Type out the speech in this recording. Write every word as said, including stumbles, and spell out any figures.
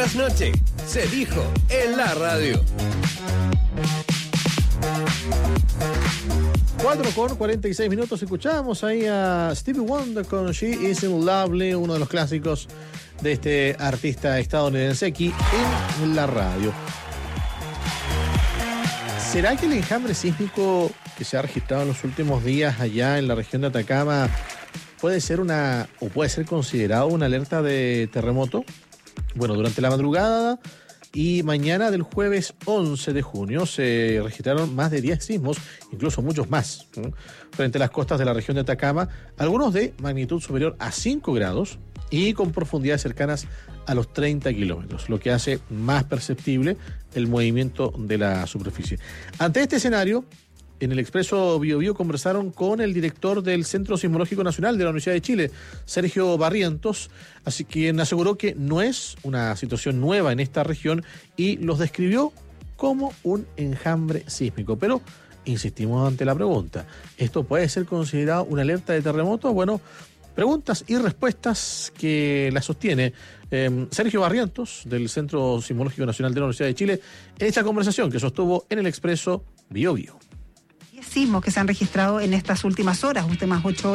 tras noche. Se dijo en la radio. cuatro con cuarenta y seis minutos. Escuchábamos ahí a Stevie Wonder con She Isn't Lovely, uno de los clásicos de este artista estadounidense, aquí en la radio. ¿Será que el enjambre sísmico que se ha registrado en los últimos días allá en la región de Atacama puede ser una, o puede ser considerado una alerta de terremoto? Bueno, durante la madrugada y mañana del jueves once de junio se registraron más de diez sismos, incluso muchos más, ¿eh? frente a las costas de la región de Atacama, algunos de magnitud superior a cinco grados y con profundidades cercanas a los treinta kilómetros, lo que hace más perceptible el movimiento de la superficie. Ante este escenario, en el Expreso Bio Bio conversaron con el director del Centro Sismológico Nacional de la Universidad de Chile, Sergio Barrientos, así quien aseguró que no es una situación nueva en esta región y los describió como un enjambre sísmico. Pero insistimos ante la pregunta, ¿esto puede ser considerado una alerta de terremoto? Bueno, preguntas y respuestas que la sostiene eh, Sergio Barrientos del Centro Sismológico Nacional de la Universidad de Chile en esta conversación que sostuvo en el Expreso Bio Bio. Sismos que se han registrado en estas últimas horas, últimas ocho